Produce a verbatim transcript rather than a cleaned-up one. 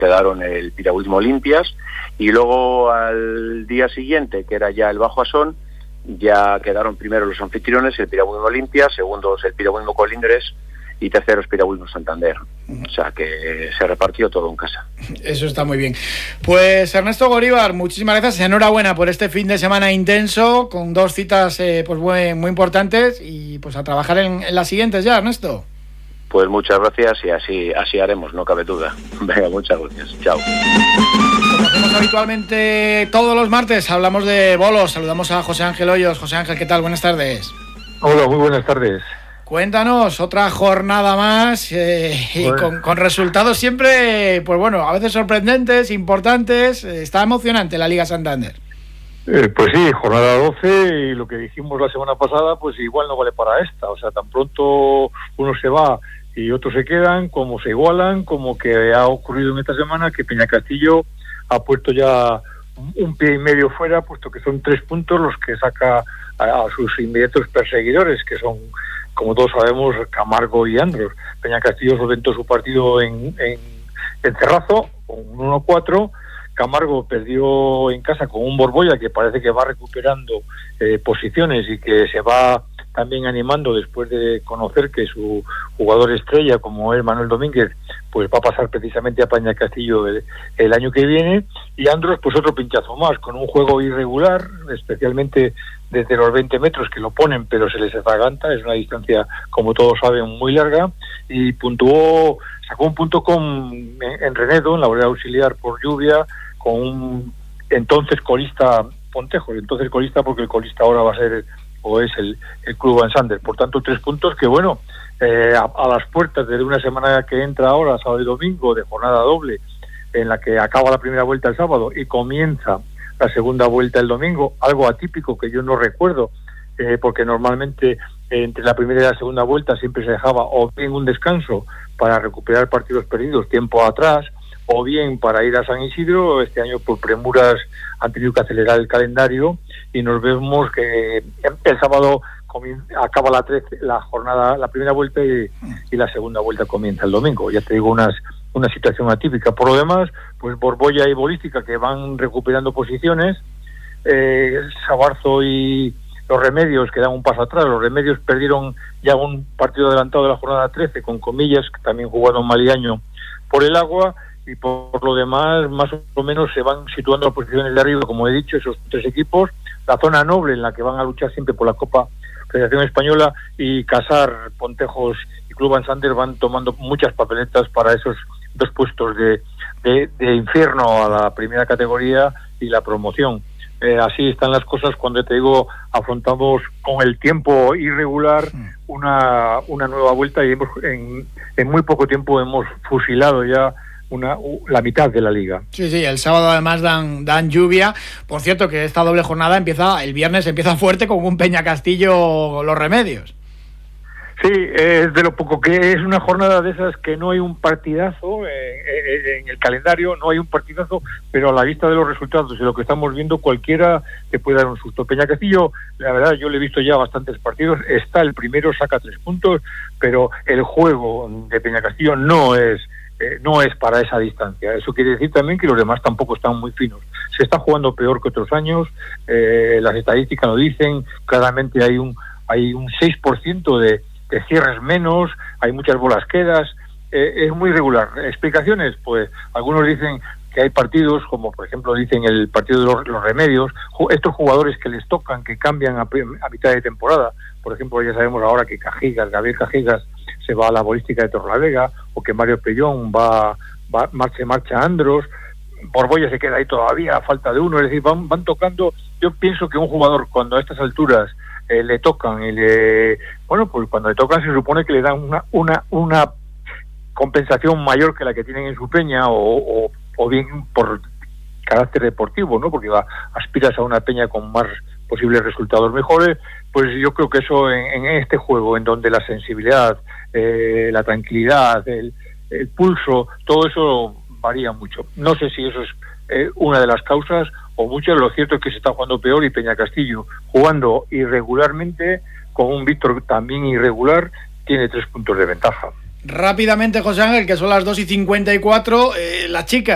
quedaron el Piragüismo Olimpias, y luego al día siguiente, que era ya el Bajo Asón, ya quedaron primero los anfitriones, el Piragüismo Olimpias, segundos el Piragüismo Colindres y terceros Piragüismo Santander. O sea que se repartió todo en casa. Eso está muy bien. Pues Ernesto Goríbar, muchísimas gracias, enhorabuena por este fin de semana intenso, con dos citas eh, pues muy, muy importantes, y pues a trabajar en, en las siguientes ya, Ernesto. Pues muchas gracias, y así así haremos, no cabe duda. Venga, muchas gracias. Chao. Como hacemos habitualmente todos los martes, hablamos de bolos. Saludamos a José Ángel Hoyos. José Ángel, ¿qué tal? Buenas tardes. Hola, muy buenas tardes. Cuéntanos, otra jornada más eh, y bueno. con, con resultados siempre, pues bueno, a veces sorprendentes, importantes. Está emocionante la Liga Santander. Eh, pues sí, jornada doce, y lo que dijimos la semana pasada, pues igual no vale para esta. O sea, tan pronto uno se va y otros se quedan, como se igualan, como que ha ocurrido en esta semana, que Peñacastillo ha puesto ya un pie y medio fuera, puesto que son tres puntos los que saca a, a sus inmediatos perseguidores, que son, como todos sabemos, Camargo y Andros. Peñacastillo solventó su partido en, en, en Cerrazo, con un uno cuatro. Camargo perdió en casa con un Borbolla que parece que va recuperando eh, posiciones y que se va también animando después de conocer que su jugador estrella, como es Manuel Domínguez, pues va a pasar precisamente a Peñacastillo el, el año que viene. Y Andros, pues otro pinchazo más, con un juego irregular, especialmente desde los veinte metros, que lo ponen pero se les atraganta, es una distancia, como todos saben, muy larga, y puntuó, sacó un punto con en, en Renedo, en la bolera auxiliar por lluvia, con un entonces colista Pontejo, entonces colista porque el colista ahora va a ser o es el, el Club Van Sander. Por tanto, tres puntos que, bueno, eh, a, a las puertas de una semana que entra ahora, sábado y domingo, de jornada doble, en la que acaba la primera vuelta el sábado y comienza la segunda vuelta el domingo, algo atípico que yo no recuerdo, eh, porque normalmente eh, entre la primera y la segunda vuelta siempre se dejaba o bien un descanso para recuperar partidos perdidos tiempo atrás, o bien para ir a San Isidro. Este año por premuras han tenido que acelerar el calendario y nos vemos que el sábado comienza, acaba la trece, la jornada, la primera vuelta y, y la segunda vuelta comienza el domingo. Ya te digo, unas, una situación atípica. Por lo demás, pues Borbolla y Bolística que van recuperando posiciones, eh, Sabarzo y los Remedios que dan un paso atrás. Los Remedios perdieron ya un partido adelantado de la jornada trece con Comillas, que también jugaron Maliaño por el agua. Y por lo demás, más o menos se van situando las posiciones de arriba, como he dicho, esos tres equipos. La zona noble, en la que van a luchar siempre por la Copa Federación Española, y Casar, Pontejos y Club Van Sander van tomando muchas papeletas para esos dos puestos de, de, de infierno a la primera categoría y la promoción. Eh, así están las cosas cuando te digo, afrontamos con el tiempo irregular una, una nueva vuelta, y hemos, en, en muy poco tiempo hemos fusilado ya Una, la mitad de la liga. Sí, sí, el sábado además dan, dan lluvia. Por cierto, que esta doble jornada empieza, el viernes empieza fuerte con un Peñacastillo Los Remedios. Sí, es de lo poco que es una jornada de esas que no hay un partidazo eh, en el calendario, no hay un partidazo, pero a la vista de los resultados y lo que estamos viendo, cualquiera te puede dar un susto. Peñacastillo, la verdad, yo le he visto ya bastantes partidos, está el primero, saca tres puntos, pero el juego de Peñacastillo no es Eh, no es para esa distancia. Eso quiere decir también que los demás tampoco están muy finos. Se está jugando peor que otros años, eh, las estadísticas lo dicen, claramente hay un hay un seis por ciento de, de cierres menos, hay muchas bolas quedas, eh, es muy irregular. ¿Explicaciones? Pues algunos dicen que hay partidos, como por ejemplo dicen el partido de los, los Remedios, estos jugadores que les tocan, que cambian a, a mitad de temporada. Por ejemplo, ya sabemos ahora que Cajigas, Gabriel Cajigas, se va a la Bolística de Torrelavega, o que Mario Pellón va, va marcha marcha a Andros, Borbolla se queda ahí todavía a falta de uno, es decir, van, van tocando. Yo pienso que un jugador cuando a estas alturas eh, le tocan y le, bueno, pues cuando le tocan se supone que le dan una una una compensación mayor que la que tienen en su peña, o, o, o bien por carácter deportivo, ¿no? Porque va, aspiras a una peña con más posibles resultados mejores. Pues yo creo que eso en, en este juego, en donde la sensibilidad, eh, la tranquilidad, el, el pulso, todo eso varía mucho. No sé si eso es eh, una de las causas o muchas. Lo cierto es que se está jugando peor, y Peñacastillo, jugando irregularmente, con un Víctor también irregular, tiene tres puntos de ventaja. Rápidamente, José Ángel, que son las dos y cincuenta y cuatro, eh, la chica